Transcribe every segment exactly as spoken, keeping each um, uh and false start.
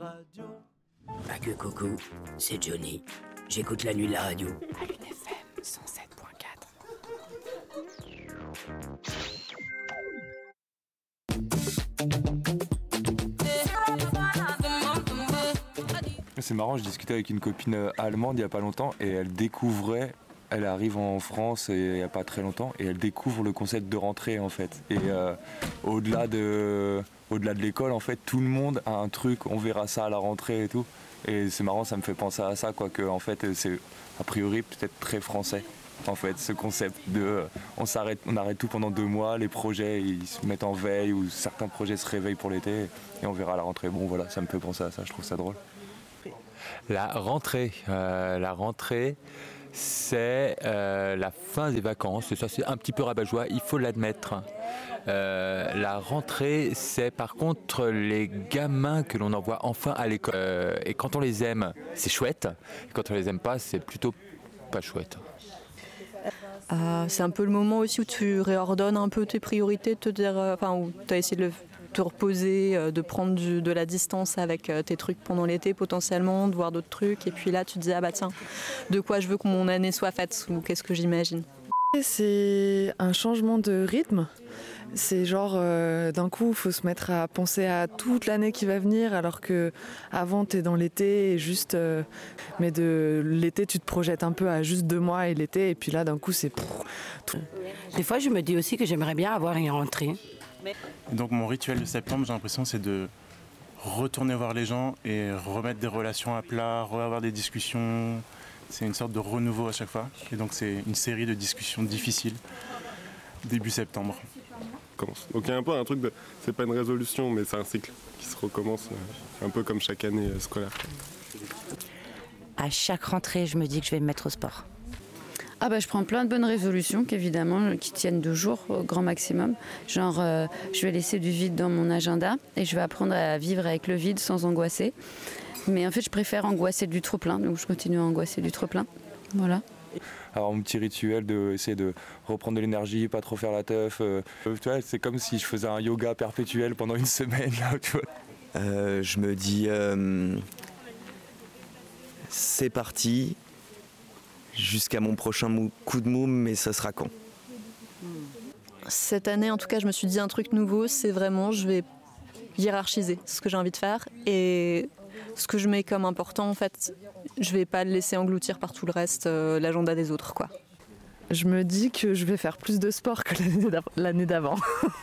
radio. Bah que coucou, c'est Johnny. J'écoute la nuit la radio. À l'U F M cent sept point quatre. C'est marrant, je discutais avec une copine allemande il n'y a pas longtemps et elle découvrait, elle arrive en France il n'y a pas très longtemps et elle découvre le concept de rentrée en fait. Et euh, au-delà de, au-delà de l'école en fait, tout le monde a un truc, on verra ça à la rentrée et tout. Et c'est marrant, ça me fait penser à ça quoi, que en fait c'est a priori peut-être très français. En fait, ce concept de euh, on s'arrête, on arrête tout pendant deux mois, les projets ils se mettent en veille ou certains projets se réveillent pour l'été et on verra à la rentrée. Bon voilà, ça me fait penser à ça, je trouve ça drôle. La rentrée, euh, la rentrée, c'est euh, la fin des vacances. Ça, c'est un petit peu rabat-joie, il faut l'admettre. Euh, la rentrée, c'est par contre les gamins que l'on envoie enfin à l'école. Euh, et quand on les aime, c'est chouette. Et quand on les aime pas, c'est plutôt pas chouette. Euh, c'est un peu le moment aussi où tu réordonnes un peu tes priorités, de te dire, euh, enfin, où tu as essayé de le te reposer, euh, de prendre du, de la distance avec euh, tes trucs pendant l'été potentiellement, de voir d'autres trucs, et puis là tu te dis ah bah tiens, de quoi je veux que mon année soit faite ou qu'est-ce que j'imagine. C'est un changement de rythme. C'est genre euh, d'un coup il faut se mettre à penser à toute l'année qui va venir alors que avant t'es dans l'été et juste euh, mais de l'été tu te projettes un peu à juste deux mois et l'été et puis là d'un coup c'est pff, tout. Des fois je me dis aussi que j'aimerais bien avoir une rentrée. Donc mon rituel de septembre, j'ai l'impression, c'est de retourner voir les gens et remettre des relations à plat, avoir des discussions. C'est une sorte de renouveau à chaque fois. Et donc c'est une série de discussions difficiles début septembre. Donc il y a un peu un truc de... C'est pas une résolution, mais c'est un cycle qui se recommence, un peu comme chaque année scolaire. À chaque rentrée, je me dis que je vais me mettre au sport. Ah bah je prends plein de bonnes résolutions qu'évidemment qui tiennent deux jours au grand maximum. Genre euh, je vais laisser du vide dans mon agenda et je vais apprendre à vivre avec le vide sans angoisser. Mais en fait je préfère angoisser du trop plein, donc je continue à angoisser du trop plein. Voilà. Alors mon petit rituel de essayer de reprendre de l'énergie, pas trop faire la teuf. Euh, tu vois, c'est comme si je faisais un yoga perpétuel pendant une semaine là, tu vois. Euh, je me dis euh, c'est parti. Jusqu'à mon prochain mou- coup de mou, mais ça sera quand ? Cette année, en tout cas, je me suis dit un truc nouveau, c'est vraiment, je vais hiérarchiser ce que j'ai envie de faire et ce que je mets comme important, en fait, je vais pas le laisser engloutir par tout le reste, euh, l'agenda des autres, quoi. Je me dis que je vais faire plus de sport que l'année d'av- l'année d'avant.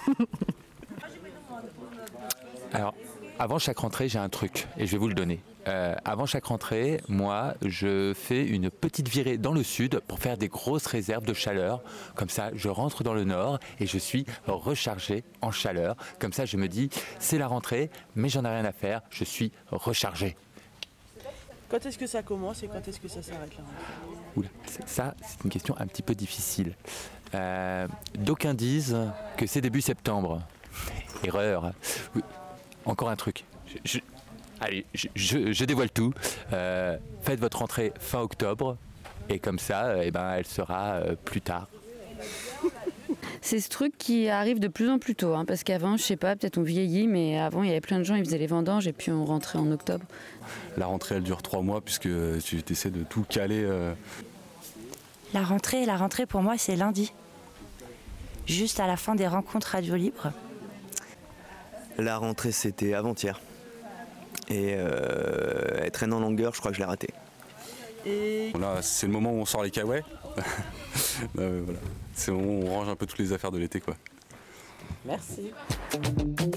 Alors, avant chaque rentrée, j'ai un truc et je vais vous le donner. Euh, avant chaque rentrée, moi, je fais une petite virée dans le sud pour faire des grosses réserves de chaleur. Comme ça, je rentre dans le nord et je suis rechargé en chaleur. Comme ça, je me dis, c'est la rentrée, mais j'en ai rien à faire, je suis rechargé. Quand est-ce que ça commence et quand est-ce que ça s'arrête là ? Oula, ça, c'est une question un petit peu difficile. Euh, d'aucuns disent que c'est début septembre. Erreur. Oui. Encore un truc. Je, je, allez, je, je, je dévoile tout. Euh, faites votre rentrée fin octobre et comme ça, eh ben, elle sera euh, plus tard. C'est ce truc qui arrive de plus en plus tôt, hein, parce qu'avant, je sais pas, peut-être on vieillit, mais avant il y avait plein de gens, ils faisaient les vendanges et puis on rentrait en octobre. La rentrée, elle dure trois mois puisque tu essaies de tout caler. Euh... La rentrée, la rentrée pour moi, c'est lundi. Juste à la fin des rencontres radio libres. La rentrée, c'était avant-hier. Et euh, elle traîne en longueur, je crois que je l'ai raté. Et... Là, c'est le moment où on sort les caouets. euh, voilà. C'est le moment où on range un peu toutes les affaires de l'été, quoi. Merci.